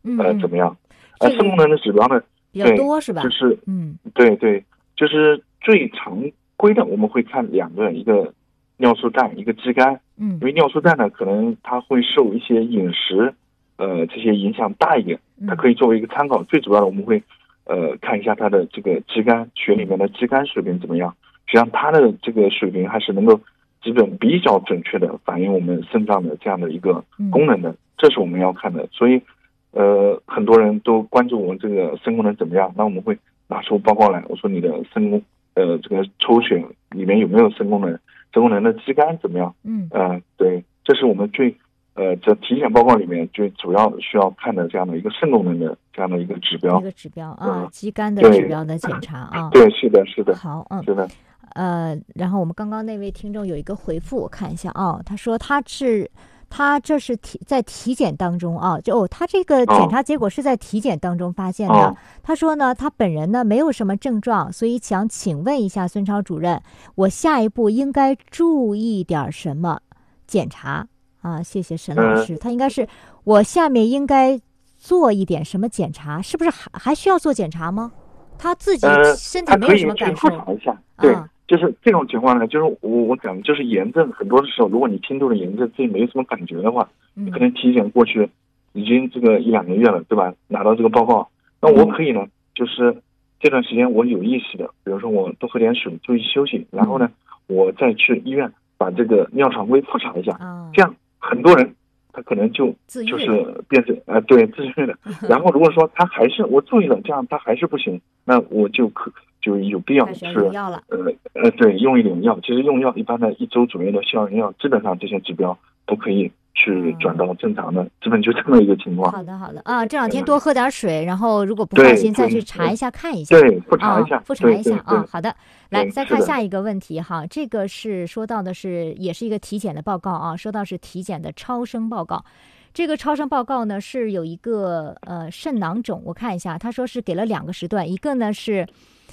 怎么样？ 肾肾功能的指标呢， 比较多是吧？ 就是对，就是最常规的我们会看两个，一个尿素氮，一个肌酐。因为尿素氮呢，可能它会受一些饮食这些影响大一点，它可以作为一个参考。最主要的我们会看一下它的这个肌酐，血里面的肌酐水平怎么样。实际上它的这个水平还是能够基本比较准确的反映我们肾脏的这样的一个功能的，这是我们要看的。所以很多人都关注我们这个肾功能怎么样，那我们会拿出报告来，我说你的肾功这个抽血里面有没有肾功能，肾功能的肌酐怎么样？对，这是我们这体检报告里面最主要需要看的这样的一个肾功能的这样的一个指标。 肌酐的指标的检查啊。 对，是的。 好， 是的。 然后我们刚刚那位听众有一个回复，我看一下啊，他说他这是在体检当中啊，他这个检查结果是在体检当中发现的。他说呢，他本人呢没有什么症状，所以想请问一下孙超主任，我下一步应该注意点什么检查啊？谢谢沈老师，他应该是我下面应该做一点什么检查，是不是还需要做检查吗？他自己身体没有什么感受。 他可以去复查一下，对。就是这种情况呢，就是我讲的就是炎症，很多的时候，如果你轻度的炎症自己没有什么感觉的话，你可能体检过去已经这个1-2个月了，对吧？拿到这个报告，那我可以呢，就是这段时间我有意识的，比如说我多喝点水，注意休息，然后呢，我再去医院把这个尿常规复查一下，这样很多人他可能就是变成对，自愈的。然后如果说他还是我注意了，这样他还是不行，那我就有必要是对，用一点药。其实用药一般的1周左右的消炎药，基本上这些指标都可以去转到正常的，基本就这么一个情况。 好的啊，这2天多喝点水，然后如果不放心再去查一下看一下。 对，复查一下啊。好的，来再看下一个问题哈，这个是说到的是也是一个体检的报告啊，说到是体检的超声报告。这个超声报告呢是有一个肾囊肿，我看一下，他说是给了2个时段，一个呢是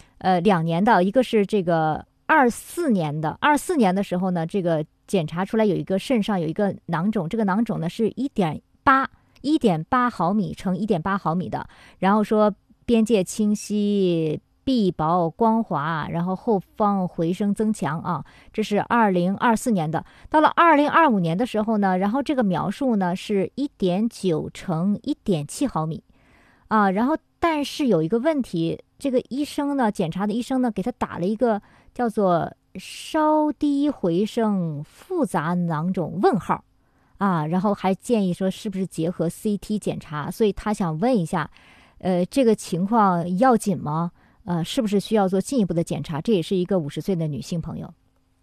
2年的，一个是这个24年的。24年的时候呢，这个检查出来有一个肾上有一个囊肿，这个囊肿呢是1.8毫米乘1.8毫米的，然后说边界清晰，壁薄光滑，然后后方回声增强啊，这是2024年的。到了2025年的时候呢，然后这个描述呢是1.9乘1.7毫米啊，然后但是有一个问题，这个检查的医生呢给他打了一个叫做稍低回声复杂囊肿问号啊，然后还建议说是不是结合 CT 检查，所以他想问一下这个情况要紧吗？是不是需要做进一步的检查？这也是一个50岁的女性朋友。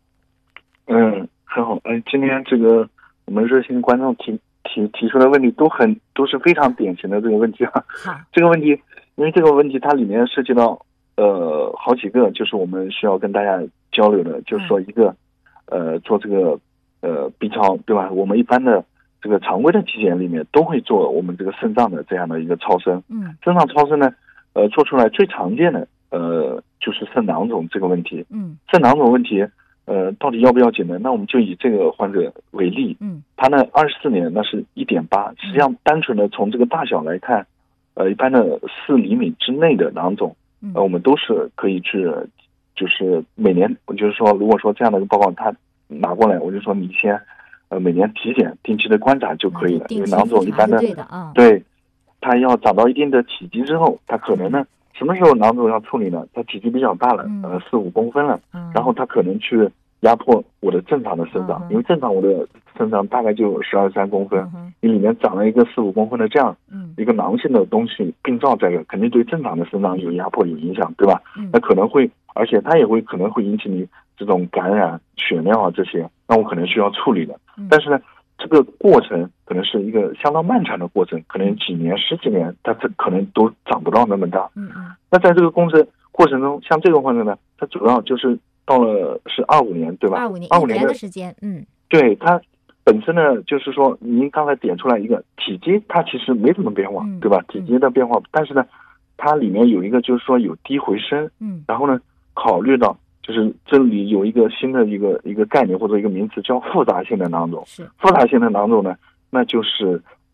很好。今天这个我们热心观众提出的问题都是非常典型的这个问题啊。这个问题，因为这个问题它里面涉及到好几个，就是我们需要跟大家交流的，就是说一个做这个B 超，对吧？我们一般的这个常规的体检里面都会做我们这个肾脏的这样的一个超声。肾脏超声呢，做出来最常见的就是肾囊肿这个问题。肾囊肿问题到底要不要紧呢？那我们就以这个患者为例。他呢24年那是1.8，实际上单纯的从这个大小来看，一般的4厘米之内的囊肿，我们都是可以去，就是每年，我就是说，如果说这样的一个报告他拿过来，我就说你先每年体检定期的观察就可以了，因为囊肿一般的对，它要长到一定的体积之后，它可能呢什么时候囊肿要处理呢？它体积比较大了，4-5公分了，然后它可能去压迫我的正常的肾脏，因为正常我的肾脏大概就12-13公分，你里面长了一个4-5公分的这样一个囊性的东西病灶在这，肯定对正常的肾脏有压迫有影响，对吧？那可能会，而且它也会可能会引起你这种感染、血尿啊这些，那我可能需要处理的。但是呢，这个过程可能是一个相当漫长的过程，可能几年、10几年，它可能都长不到那么大。那在这个过程中，像这个患者呢，他主要就是到了是25年，对吧？25年的时间， 对，他本身呢，就是说您刚才点出来一个体积，它其实没什么变化，对吧？体积的变化，但是呢，它里面有一个就是说有低回声，然后呢，考虑到就是这里有一个新的一个概念或者一个名词叫复杂性的囊肿。复杂性的囊肿呢，那就是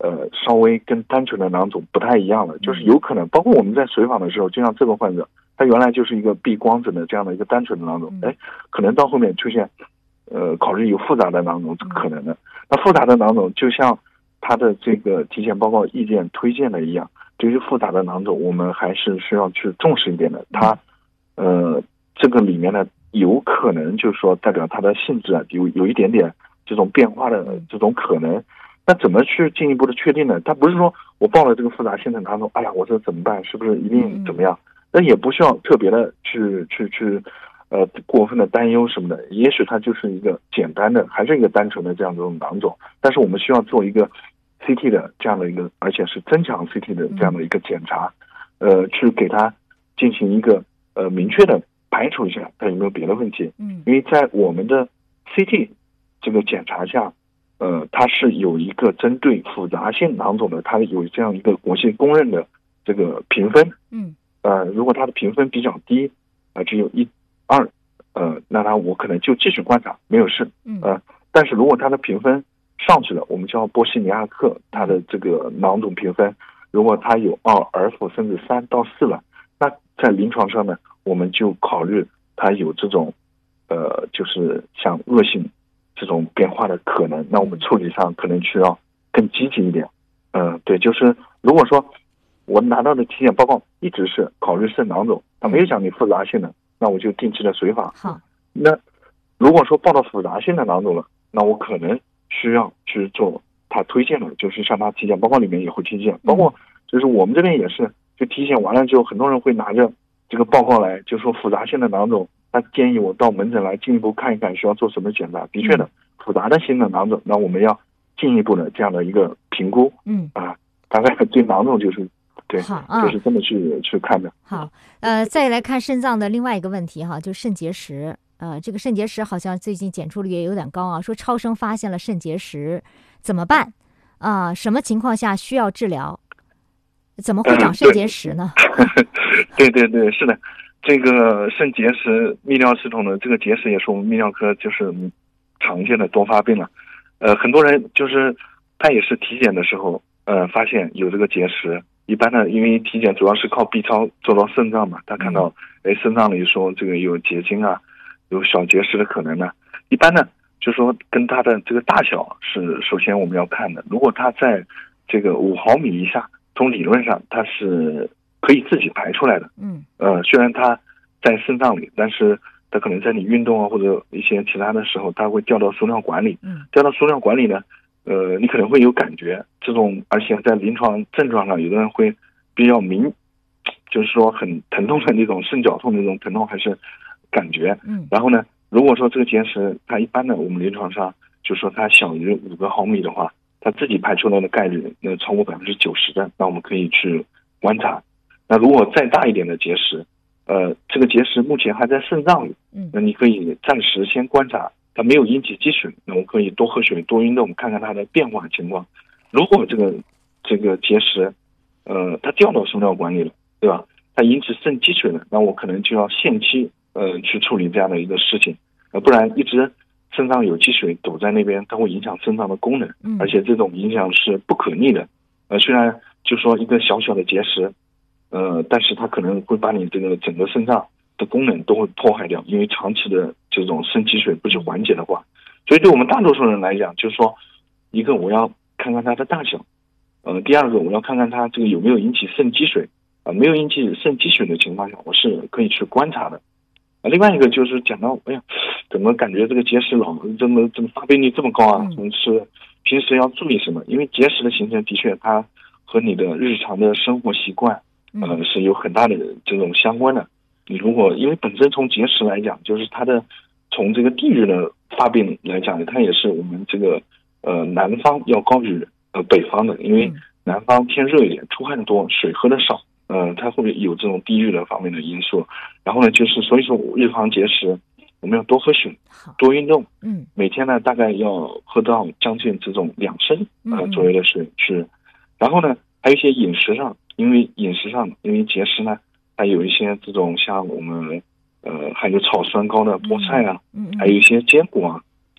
稍微跟单纯的囊肿不太一样了，就是有可能，包括我们在随访的时候，就像这个患者，他原来就是一个闭光子的这样的一个单纯的囊肿，可能到后面出现，考虑有复杂的囊肿可能的。那复杂的囊肿就像他的这个体检报告意见推荐的一样，对于复杂的囊肿，我们还是需要去重视一点的。它，这个里面呢，有可能就是说代表它的性质啊，有一点点这种变化的这种可能。那怎么去进一步的确定呢？它不是说我报了这个复杂性的囊肿，哎呀，我这怎么办？是不是一定怎么样？那也不需要特别的去过分的担忧什么的。也许它就是一个简单的，还是一个单纯的这样的囊肿，但是我们需要做一个 CT 的这样的一个，而且是增强 CT 的这样的一个检查，去给它进行一个明确的排除一下它有没有别的问题。因为在我们的 CT 这个检查下，它是有一个针对复杂性囊肿的，它有这样一个国际公认的这个评分。如果它的评分比较低，只有1、2，那我可能就继续观察，没有事。但是如果它的评分上去了，我们叫波西尼亚克，它的这个囊肿评分，如果它有2、F 甚至3到4了，那在临床上呢，我们就考虑它有这种就是像恶性这种变化的可能，那我们处理上可能需要更积极一点。对，就是如果说我拿到的体检报告一直是考虑是囊肿，他没有讲你复杂性的，那我就定期的随访。 好， 那如果说报到复杂性的囊肿了，那我可能需要去做他推荐的，就是像他体检报告里面也会推荐，包括就是我们这边也是，就体检完了之后，很多人会拿着这个报告来，就说复杂性的囊肿，他建议我到门诊来进一步看一看，需要做什么检查。的确的，复杂的性的囊肿，那我们要进一步的这样的一个评估。大概对囊肿就是对，就是这么去看的。 好，再来看肾脏的另外一个问题哈，就肾结石。这个肾结石好像最近检出率也有点高啊，说超声发现了肾结石，怎么办啊？什么情况下需要治疗？怎么会长肾结石呢？ 对，是的，这个肾结石泌尿系统的这个结石也是我们泌尿科就是常见的多发病了。很多人就是他也是体检的时候发现有这个结石。一般的，因为体检主要是靠 B 超做到肾脏嘛，他看到肾脏里说这个有结晶啊，有小结石的可能呢。一般呢，就说跟它的这个大小是首先我们要看的。如果它在这个5毫米以下，从理论上它是可以自己排出来的。虽然它在肾脏里，但是它可能在你运动啊或者一些其他的时候，它会掉到输尿管里。掉到输尿管里呢，你可能会有感觉，这种而且在临床症状上，有的人会比较就是说很疼痛的那种肾绞痛的那种疼痛还是感觉。然后呢，如果说这个结石它一般的我们临床上就说它小于5个毫米的话，它自己排出来的概率超过90%的，那我们可以去观察。那如果再大一点的结石，这个结石目前还在肾脏里，那你可以暂时先观察。它没有引起积水，那我们可以多喝水、多运动，看看它的变化情况。如果这个结石，它掉到输尿管里了，对吧？它引起肾积水了，那我可能就要限期去处理这样的一个事情，不然一直肾脏有积水堵在那边，它会影响肾脏的功能，而且这种影响是不可逆的。虽然就说一个小小的结石，但是它可能会把你这个整个肾脏的功能都会破坏掉，因为长期的这种肾积水不去缓解的话，所以对我们大多数人来讲，就是说，一个我要看看它的大小，第二个我要看看它这个有没有引起肾积水，没有引起肾积水的情况下，我是可以去观察的。另外一个就是讲到，哎呀，怎么感觉这个结石怎么发病率这么高啊？是平时要注意什么？因为结石的形成的确它和你的日常的生活习惯，是有很大的这种相关的。你如果因为本身从结石来讲，就是它的从这个地域的发病来讲，它也是我们这个南方要高于北方的，因为南方天热一点，出汗多，水喝的少，它会有这种地域的方面的因素。然后呢，就是所以说预防结石，我们要多喝水，多运动，每天呢大概要喝到将近这种2升左右的水去。然后呢，还有一些饮食上，因为结石呢。还有一些这种像我们还有炒酸高的菠菜啊，还有一些坚果啊，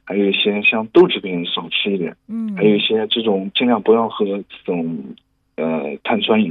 还有一些像豆制品少吃一点，还有一些这种尽量不要喝这种碳酸饮